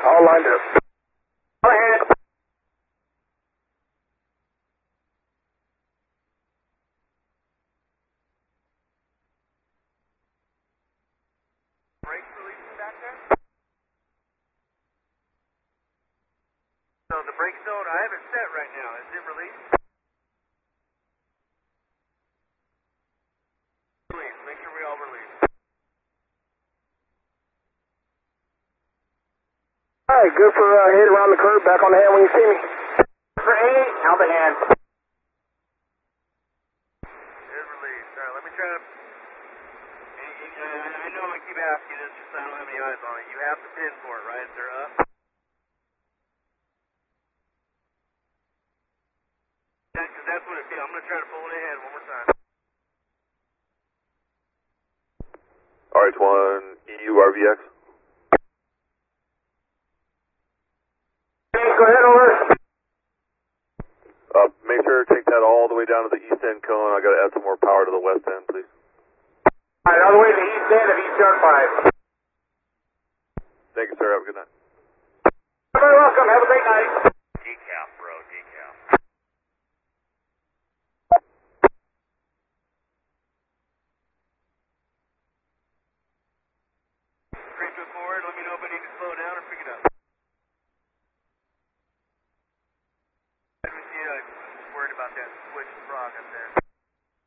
All lined up. Go ahead. Brakes releasing back there? So the brake zone, I have it set right now. Is it released? Release. Make sure we all release. All right, good for head around the curve, back on the hand when you see me. For 8, out the hand. It's released. All right, let me try to... I know I keep asking this just so I don't have any eyes on it. You have the pin for it, right? They're up? Because that's what it feels. I'm going to try to pull it ahead one more time. RH1 EU RVX. Hey, go ahead, over. Make sure to take that all the way down to the east end cone. I got to add some more power to the west end, please. All right, all the way to the east end of East Yard 5. Thank you, sir. Have a good night. You're very welcome. Have a great night. Decaf, bro. Decaf. 3 to forward. Let me know if I need to slow down or pick it up.